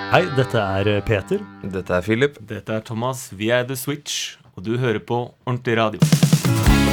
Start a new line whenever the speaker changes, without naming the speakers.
Hei, dette Peter.
Dette Philip.
Dette Thomas, vi The Switch, og du hører på Ordentlig Radio.